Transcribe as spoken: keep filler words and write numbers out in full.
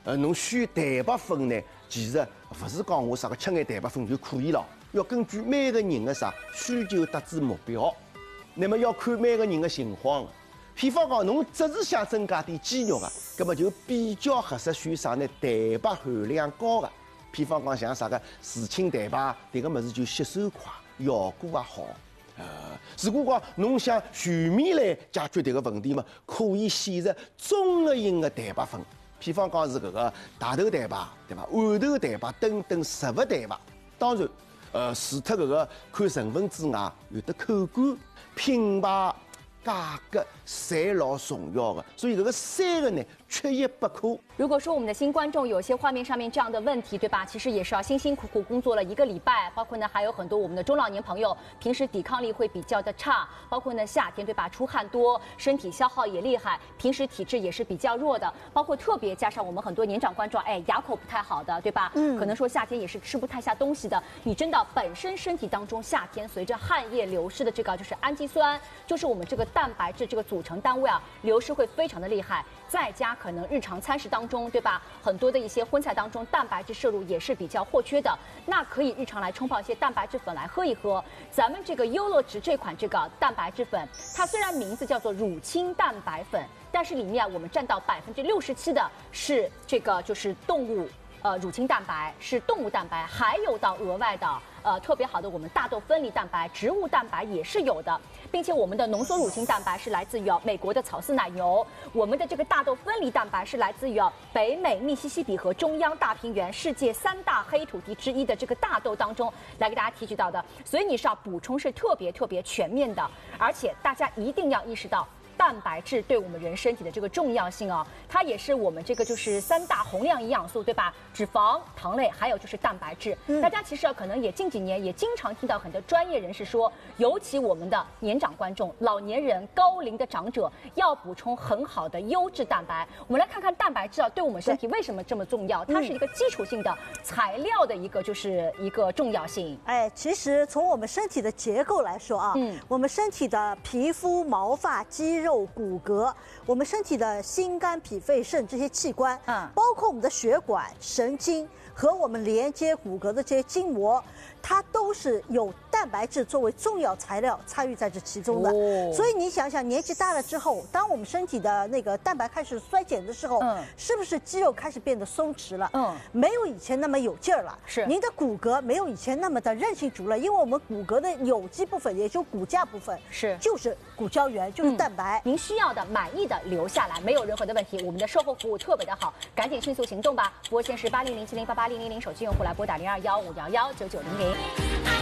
呃，侬选蛋白粉呢，其实不是讲我啥个吃眼蛋白粉就可以了，要根据每个人的啥需求特指目标，那么要看每个人的情况。譬方讲，侬只是想增加点肌肉啊，那么就比较合适选啥呢？蛋白含量高的，譬方讲像啥个乳清蛋白，迭个物事就吸收快，效果也好。呃，如果讲侬想全面来解决迭个问题嘛，可以选择综合型的蛋白粉，譬方讲是搿个大豆蛋白，对伐？豌豆蛋白等等植物蛋白。当然，呃，除脱搿个看成分之外，有的口感、品牌、价格，侪老重要的。所以搿个三个呢，缺一不可。 如果说我们的新观众有些画面上面这样的问题，对吧？其实也是要辛辛苦苦工作了一个礼拜，包括呢还有很多我们的中老年朋友，平时抵抗力会比较的差，包括呢夏天对吧，出汗多，身体消耗也厉害，平时体质也是比较弱的，包括特别加上我们很多年长观众，哎，牙口不太好的，对吧？嗯，可能说夏天也是吃不太下东西的。你真的本身身体当中夏天随着汗液流失的这个就是氨基酸，就是我们这个蛋白质这个组成单位啊，流失会非常的厉害。再加可能日常餐食当中，对吧？很多的一些荤菜当中，蛋白质摄入也是比较或缺的。那可以日常来冲泡一些蛋白质粉来喝一喝。咱们这个优乐植这款这个蛋白质粉，它虽然名字叫做乳清蛋白粉，但是里面我们占到百分之六十七的是这个就是动物。呃，乳清蛋白是动物蛋白，还有到额外的呃特别好的我们大豆分离蛋白、植物蛋白也是有的，并且我们的浓缩乳清蛋白是来自于哦美国的草饲奶牛，我们的这个大豆分离蛋白是来自于哦北美、密西西比和中央大平原世界三大黑土地之一的这个大豆当中来给大家提取到的，所以你是要补充是特别特别全面的，而且大家一定要意识到。蛋白质对我们人身体的这个重要性啊，它也是我们这个就是三大宏量营养素，对吧？脂肪、糖类，还有就是蛋白质。嗯、大家其实啊，可能也近几年也经常听到很多专业人士说，尤其我们的年长观众、老年人、高龄的长者要补充很好的优质蛋白。我们来看看蛋白质啊，对我们身体为什么这么重要？它是一个基础性的材料的一个就是一个重要性。 哎，其实从我们身体的结构来说啊，嗯，我们身体的皮肤、毛发、肌肉。骨骼，我们身体的心肝脾肺肾这些器官，嗯，包括我们的血管、神经和我们连接骨骼的这些筋膜，它都是有蛋白质作为重要材料参与在这其中的。哦、所以你想想，年纪大了之后，当我们身体的那个蛋白开始衰减的时候，嗯，是不是肌肉开始变得松弛了？嗯，没有以前那么有劲儿了。是，您的骨骼没有以前那么的韧性足了，因为我们骨骼的有机部分，也就骨架部分，是就是骨胶原，就是蛋白。 嗯、您需要的、满意的留下来，没有任何的问题。我们的售后服务特别的好，赶紧迅速行动吧！拨线是八零零七零八八零零零，手机用户来拨打零二幺五幺幺九九零零。